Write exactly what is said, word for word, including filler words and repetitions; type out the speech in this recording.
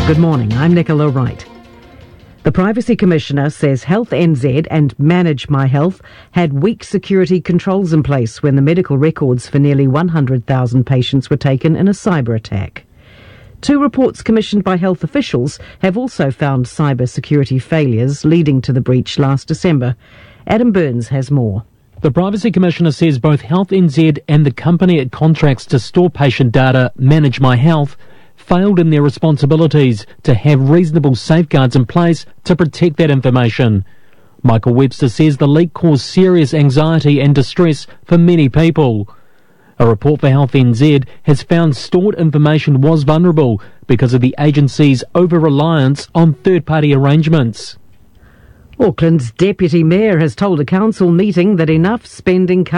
Good morning, I'm Nicola Wright. The Privacy Commissioner says Health N Z and Manage My Health had weak security controls in place when the medical records for nearly one hundred thousand patients were taken in a cyber attack. Two reports commissioned by health officials have also found cyber security failures leading to the breach last December. Adam Burns has more. The Privacy Commissioner says both Health N Z and the company it contracts to store patient data, Manage My Health, failed in their responsibilities to have reasonable safeguards in place to protect that information. Michael Webster says the leak caused serious anxiety and distress for many people. A report for Health N Z has found stored information was vulnerable because of the agency's over-reliance on third-party arrangements. Auckland's Deputy Mayor has told a council meeting that enough spending